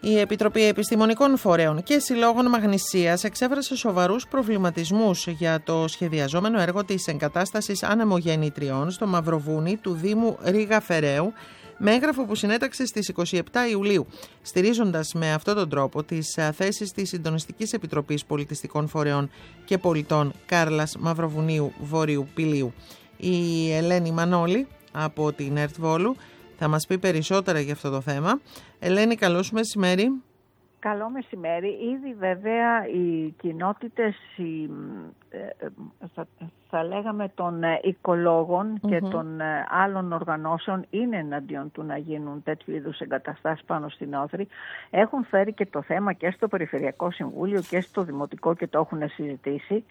Η Επιτροπή Επιστημονικών Φορέων και Συλλόγων Μαγνησίας εξέφρασε σοβαρούς προβληματισμούς για το σχεδιαζόμενο έργο της εγκατάστασης ανεμογεννητριών στο Μαυροβούνι του Δήμου Ρήγα Φεραίου, με έγγραφο που συνέταξε στις 27 Ιουλίου, στηρίζοντας με αυτόν τον τρόπο τις θέσεις της Συντονιστικής Επιτροπής Πολιτιστικών Φορέων και Πολιτών Κάρλας Μαυροβουνίου Βόρειου Πηλίου. Η Ελένη Μανώλη από την ΕΡΤ Βόλου θα μας πει περισσότερα για αυτό το θέμα. Ελένη, καλό σου μεσημέρι. Καλό μεσημέρι. Ήδη βέβαια οι κοινότητες, θα λέγαμε των οικολόγων και των άλλων οργανώσεων είναι εναντίον του να γίνουν τέτοιου είδους εγκαταστάσεις πάνω στην Όθρη. Έχουν φέρει και το θέμα και στο Περιφερειακό Συμβούλιο και στο Δημοτικό και το έχουν συζητήσει.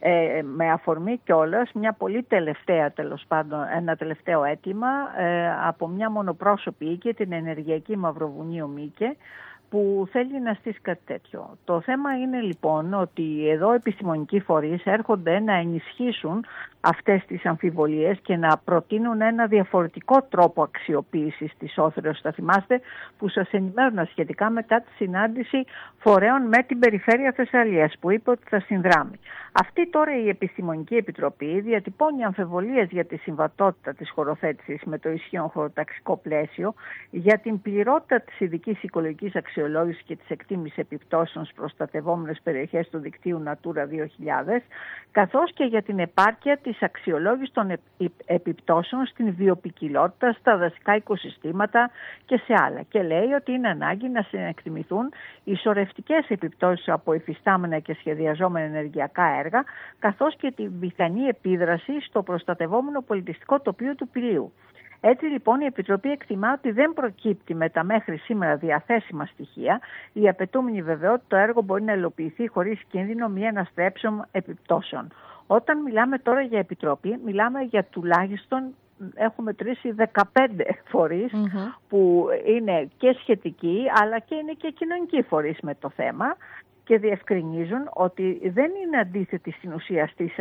Με αφορμή κιόλας μια πολύ τελευταία, τέλος πάντων, ένα τελευταίο αίτημα από μια μονοπρόσωπη οίκη, την Ενεργειακή Μαυροβουνίου Μίκε, που θέλει να στήσει κάτι τέτοιο. Το θέμα είναι λοιπόν ότι εδώ επιστημονικοί φορείς έρχονται να ενισχύσουν αυτές τις αμφιβολίες και να προτείνουν ένα διαφορετικό τρόπο αξιοποίησης της Όθρεως. Θα θυμάστε που σας ενημέρωνα σχετικά μετά τη συνάντηση φορέων με την Περιφέρεια Θεσσαλίας που είπε ότι θα συνδράμει. Αυτή τώρα η Επιστημονική Επιτροπή διατυπώνει αμφιβολίες για τη συμβατότητα της χωροθέτησης με το ισχύον χωροταξικό πλαίσιο, για την πληρότητα της ειδικής οικολογικής αξιολόγησης και της εκτίμησης επιπτώσεων στις προστατευόμενες περιοχές του δικτύου Natura 2000, καθώς και για την επάρκεια της αξιολόγησης των επιπτώσεων στην βιοποικιλότητα, στα δασικά οικοσυστήματα και σε άλλα. Και λέει ότι είναι ανάγκη να συνεκτιμηθούν οι σωρευτικές επιπτώσεις από υφιστάμενα και σχεδιαζόμενα ενεργειακά έργα, καθώς και τη πιθανή επίδραση στο προστατευόμενο πολιτιστικό τοπίο του Πηλίου. Έτσι λοιπόν η Επιτροπή εκτιμά ότι δεν προκύπτει με τα μέχρι σήμερα διαθέσιμα στοιχεία η απαιτούμενη βεβαιότητα το έργο μπορεί να υλοποιηθεί χωρίς κίνδυνο μη αναστρέψεων επιπτώσεων. Όταν μιλάμε τώρα για Επιτροπή, μιλάμε για τουλάχιστον, έχουμε μετρήσει 15 φορείς που είναι και σχετικοί αλλά και είναι και κοινωνικοί φορείς με το θέμα και διευκρινίζουν ότι δεν είναι αντίθετη στην ουσία στις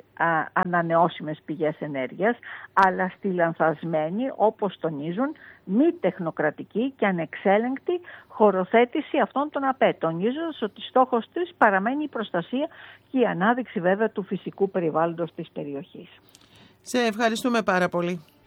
ανανεώσιμες πηγές ενέργειας, αλλά στη λανθασμένη, όπως τονίζουν, μη τεχνοκρατική και ανεξέλεγκτη χωροθέτηση αυτών των ΑΠΕ, τονίζοντας ότι στόχος της παραμένει η προστασία και η ανάδειξη βέβαια του φυσικού περιβάλλοντος της περιοχής. Σε ευχαριστούμε πάρα πολύ.